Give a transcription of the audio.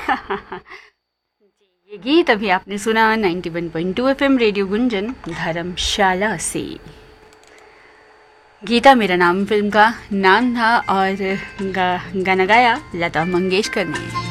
ये गीत अभी आपने सुना 91.2 FM रेडियो गुंजन धर्मशाला से। गीता मेरा नाम फिल्म का नाम था और गाना गाया लता मंगेशकर ने।